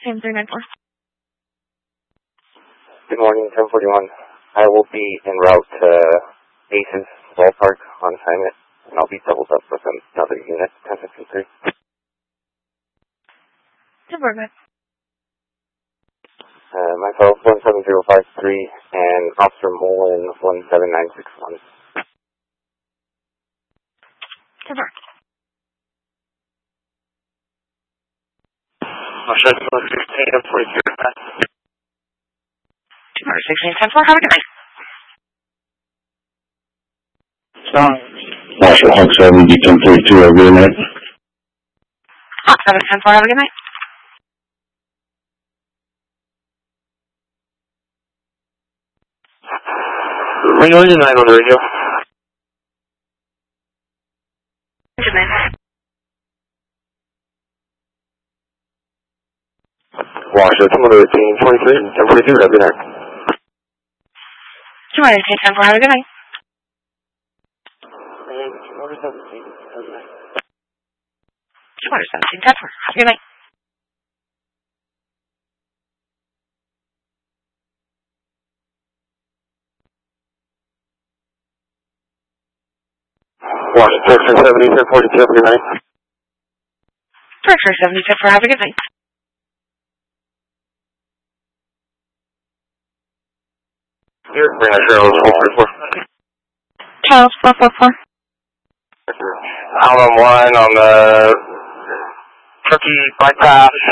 Same 394. Good morning, 1041. I will be en route to Aces Ballpark on assignment, and I'll be doubled up with another unit, 1053. Suburban. Myself, 17053, and Officer Mullen, 17961. Suburban. Officer 16, 43. 16, 10-4, have a good night. Marshall Hawk 7, D1032, have a good night. Hawk 7, 10-4, have a good night. Ringo 9 on the radio. Good night. Washington, 1823, 1042, have a good night. 218, 10-4, have a good night. 217, 10-4, have a good night. Washington, 70, 1042, have a good night. Director 70, 10-4, have a good night. Here, bring that Charles 444. Charles 444. Out on 1 on the Turkey bypass.